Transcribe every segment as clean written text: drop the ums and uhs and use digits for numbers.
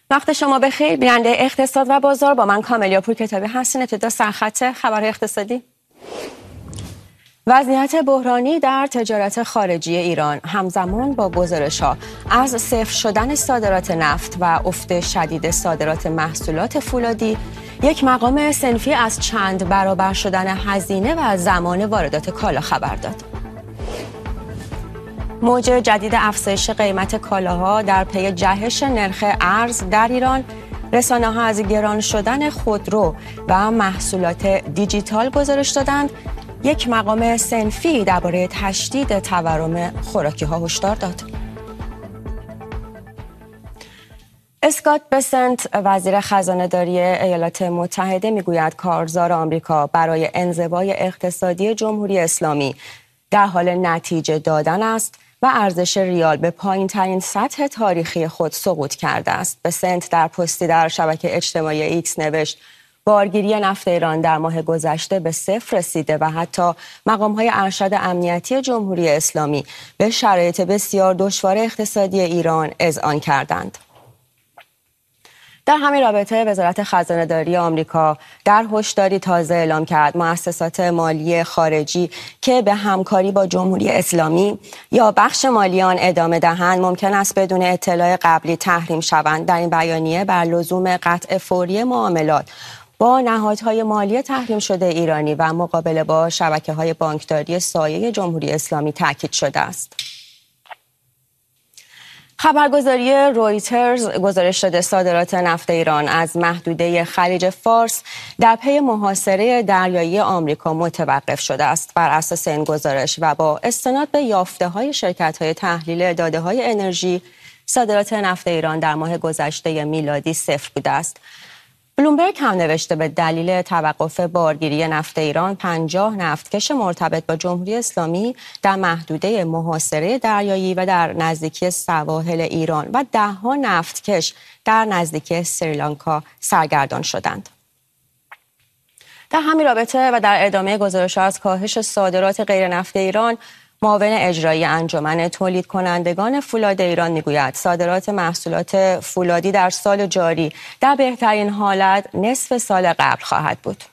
وقت شما بخیر. بیننده اقتصاد و بازار با من کاملیا پورکتابی هستین. ابتدا سرخط خبر اقتصادی. وضعیت بحرانی در تجارت خارجی ایران همزمان با گزارش‌ها از صفر شدن صادرات نفت و افت شدید صادرات محصولات فولادی یک مقام صنفی از چند برابر شدن هزینه و زمان واردات کالا خبر داد. موج جدید افزایش قیمت کالاها در پی جهش نرخ ارز در ایران، رسانه‌ها از گران شدن خودرو و محصولات دیجیتال گزارش دادند. یک مقام صنفی درباره تشدید تورم خوراکی‌ها هشدار داد. اسکات بسنت وزیر خزانه‌داری ایالات متحده میگوید کارزار آمریکا برای انزوای اقتصادی جمهوری اسلامی در حال نتیجه دادن است و ارزش ریال به پایین‌ترین سطح تاریخی خود سقوط کرده است. بسنت در پستی در شبکه اجتماعی ایکس نوشت بارگیری نفت ایران در ماه گذشته به صفر رسیده و حتی مقام‌های ارشد امنیتی جمهوری اسلامی به شرایط بسیار دشوار اقتصادی ایران اذعان کردند. در همین رابطه وزارت خزانه‌داری آمریکا در هشداری تازه اعلام کرد مؤسسات مالی خارجی که به همکاری با جمهوری اسلامی یا بخش مالی آن ادامه دهند ممکن است بدون اطلاع قبلی تحریم شوند. در این بیانیه بر لزوم قطع فوری معاملات با نهادهای مالی تحریم شده ایرانی و مقابله با شبکه‌های بانکداری سایه جمهوری اسلامی تاکید شده است. خبرگزاری رویترز گزارش داده صادرات نفت ایران از محدوده خلیج فارس در پی محاصره دریایی آمریکا متوقف شده است. بر اساس این گزارش و با استناد به یافته‌های شرکت‌های تحلیل داده‌های انرژی، صادرات نفت ایران در ماه گذشته میلادی صفر بوده است. بلومبرگ هم نوشته به دلیل توقف بارگیری نفت ایران 50 نفتکش مرتبط با جمهوری اسلامی در محدوده محاصره دریایی و در نزدیکی سواحل ایران و 10 نفتکش در نزدیکی سریلانکا سرگردان شدند. در همین رابطه و در ادامه گزارش از کاهش صادرات غیر نفت ایران، معاون اجرایی انجمن تولید کنندگان فولاد ایران میگوید صادرات محصولات فولادی در سال جاری در بهترین حالت نصف سال قبل خواهد بود.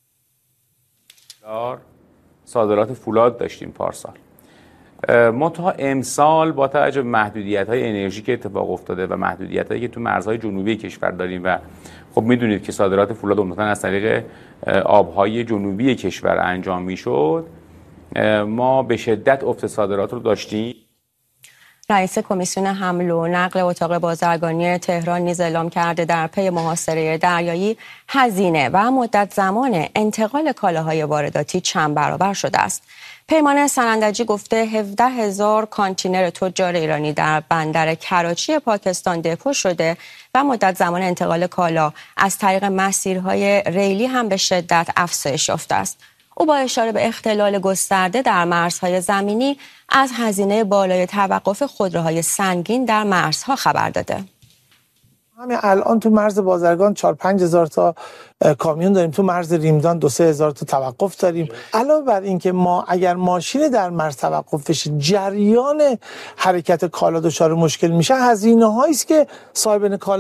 صادرات فولاد داشتیم پارسال. منتها امسال با توجه به محدودیت‌های انرژی که اتفاق افتاده و محدودیت‌هایی که تو مرزهای جنوبی کشور داریم و خب میدونید که صادرات فولاد عمدتاً از طریق آبهای جنوبی کشور انجام میشد، ما به شدت افت صادرات رو داشتیم. رئیس کمیسیون حمل و نقل اتاق بازرگانی تهران نیز اعلام کرده در پی محاصره دریایی هزینه و مدت زمان انتقال کالاهای وارداتی چند برابر شده است. پیمان سنندجی گفته 17,000 کانتینر تجار ایرانی در بندر کراچی پاکستان دپو شده و مدت زمان انتقال کالا از طریق مسیرهای ریلی هم به شدت افزایش یافته است. او با اشاره به اختلال گسترده در مرزهای زمینی از هزینه بالای توقف خودروهای سنگین در مرزها خبر داده. همین الان تو مرز بازرگان 4-5 هزار تا کامیون داریم، تو مرز ریمدان 2-3 هزار تا توقف داریم. علاوه بر این که ما اگر ماشین در مرز توقف بشه جریان حرکت کالا دچار مشکل میشه، هزینه هایی است که صاحبان کالا